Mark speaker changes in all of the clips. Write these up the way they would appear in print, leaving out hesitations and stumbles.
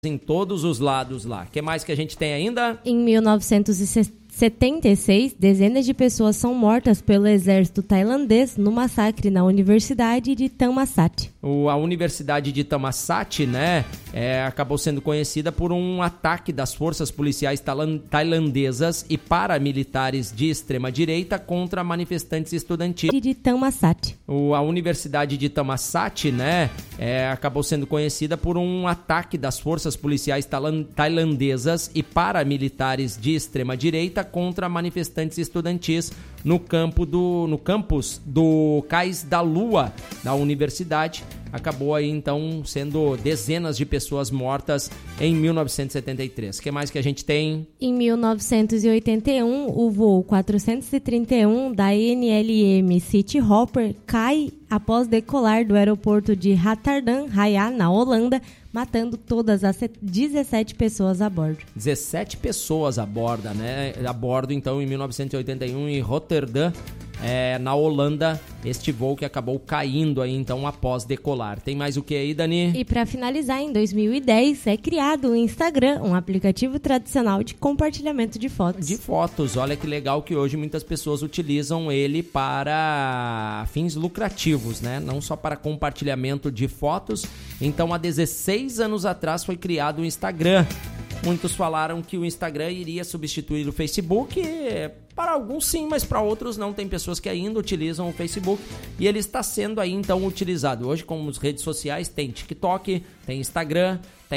Speaker 1: em todos os lados lá. O que mais que a gente tem ainda?
Speaker 2: Em 1976, dezenas de pessoas são mortas pelo exército tailandês no massacre na Universidade de Thammasat.
Speaker 1: A Universidade de Thammasat, né, acabou sendo conhecida por um ataque das forças policiais tailandesas e paramilitares de extrema-direita contra manifestantes estudantis.
Speaker 2: De Thammasat.
Speaker 1: A Universidade de Thammasat, né, acabou sendo conhecida por um ataque das forças policiais tailandesas e paramilitares de extrema-direita contra manifestantes estudantis no campus do Cais da Lua da universidade. Acabou aí então sendo dezenas de pessoas mortas em 1973. O que mais que a gente tem?
Speaker 2: Em 1981, o voo 431 da NLM City Hopper cai após decolar do aeroporto de Rotterdam, na Holanda, matando todas as 17 pessoas a bordo.
Speaker 1: 17 pessoas a bordo, né? A bordo, então, em 1981, em Rotterdam, na Holanda, este voo que acabou caindo aí, então, após decolar. Tem mais o que aí, Dani?
Speaker 2: E para finalizar, em 2010, é criado o Instagram, um aplicativo tradicional de compartilhamento de fotos.
Speaker 1: De fotos. Olha que legal que hoje muitas pessoas utilizam ele para fins lucrativos, né? Não só para compartilhamento de fotos. Então, há 16 anos atrás foi criado o Instagram. Muitos falaram que o Instagram iria substituir o Facebook. Para alguns sim, mas para outros não. Tem pessoas que ainda utilizam o Facebook e ele está sendo aí então utilizado. Hoje, como as redes sociais, tem TikTok, tem Instagram,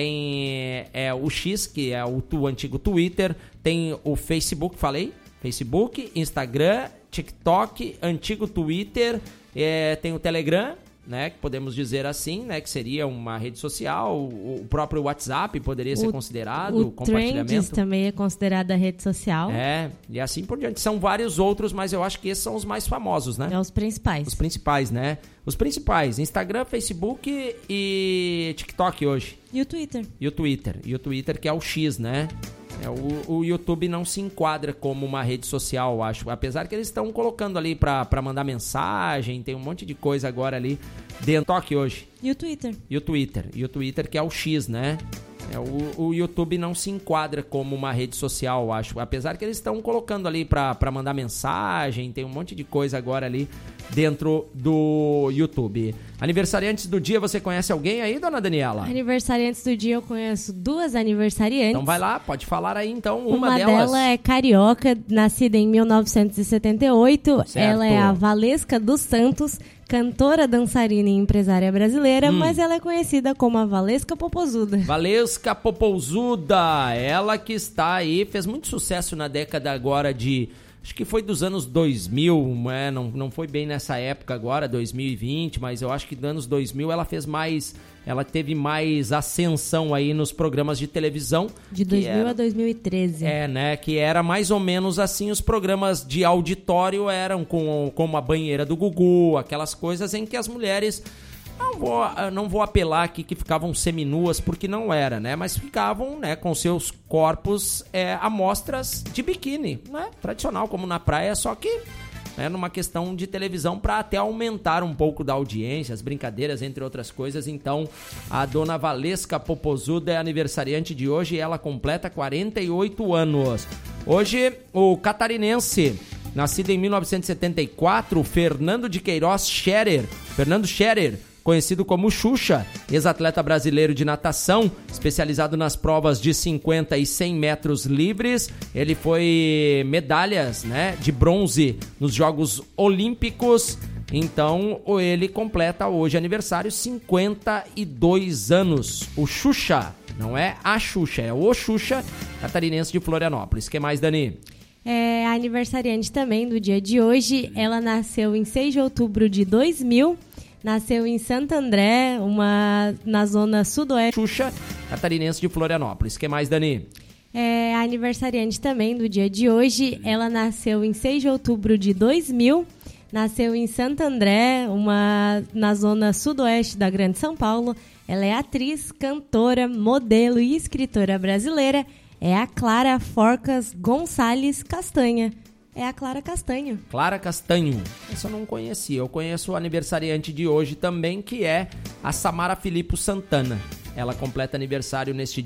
Speaker 1: tem o X, que é o antigo Twitter, tem o Facebook, Facebook, Instagram, TikTok, antigo Twitter, tem o Telegram, né, que podemos dizer assim, né, que seria uma rede social, o próprio WhatsApp poderia ser considerado
Speaker 2: o
Speaker 1: compartilhamento.
Speaker 2: Trends também é considerada rede social.
Speaker 1: E assim por diante. São vários outros, mas eu acho que esses são os mais famosos, né?
Speaker 2: Os principais.
Speaker 1: Os principais, né? Os principais, Instagram, Facebook e TikTok hoje.
Speaker 2: E o Twitter.
Speaker 1: E o Twitter que é o X, né? O YouTube não se enquadra como uma rede social, eu acho. Apesar que eles estão colocando ali pra mandar mensagem, tem um monte de coisa agora ali dentro. TikTok hoje.
Speaker 2: E o Twitter.
Speaker 1: E o Twitter que é o X, né? O YouTube não se enquadra como uma rede social, eu acho. Apesar que eles estão colocando ali pra mandar mensagem, tem um monte de coisa agora ali dentro do YouTube. Aniversariantes do dia, você conhece alguém aí, dona Daniela?
Speaker 2: Aniversariantes do dia, eu conheço duas aniversariantes.
Speaker 1: Então vai lá, pode falar aí então,
Speaker 2: uma
Speaker 1: delas.
Speaker 2: Uma é carioca, nascida em 1978.
Speaker 1: Certo.
Speaker 2: Ela é a Valesca dos Santos, cantora, dançarina e empresária brasileira, mas ela é conhecida como a Valesca Popozuda.
Speaker 1: Valesca Popozuda, ela que está aí, fez muito sucesso na década agora de... Acho que foi dos anos 2000, não foi bem nessa época agora, 2020, mas eu acho que dos anos 2000 ela teve mais ascensão aí nos programas de televisão.
Speaker 2: De 2000 a 2013.
Speaker 1: Né, que era mais ou menos assim, os programas de auditório eram como a banheira do Gugu, aquelas coisas em que as mulheres... Não vou apelar aqui que ficavam seminuas, porque não era, né? Mas ficavam, né, com seus corpos à mostras de biquíni, né? Tradicional, como na praia, só que numa questão de televisão para até aumentar um pouco da audiência, as brincadeiras, entre outras coisas. Então, a dona Valesca Popozuda é aniversariante de hoje e ela completa 48 anos. Hoje, o catarinense, nascido em 1974, Fernando de Queiroz Scherer, conhecido como Xuxa, ex-atleta brasileiro de natação, especializado nas provas de 50 e 100 metros livres. Ele foi medalhas, né, de bronze nos Jogos Olímpicos. Então, ele completa hoje aniversário, 52 anos. O Xuxa, não é a Xuxa, é o Xuxa, catarinense de Florianópolis. O que mais, Dani?
Speaker 2: É aniversariante também do dia de hoje. Ela nasceu em 6 de outubro de 2000. Nasceu em Santo André, na zona sudoeste.
Speaker 1: Xuxa, catarinense de Florianópolis. O que mais, Dani?
Speaker 2: É aniversariante também do dia de hoje. Ela nasceu em 6 de outubro de 2000. Nasceu em Santo André, na zona sudoeste da Grande São Paulo. Ela é atriz, cantora, modelo e escritora brasileira. É a Clara Forcas Gonçalves Castanha. É a Clara Castanho.
Speaker 1: Clara Castanho. Essa eu não conhecia. Eu conheço o aniversariante de hoje também, que é a Samara Filippo Santana. Ela completa aniversário neste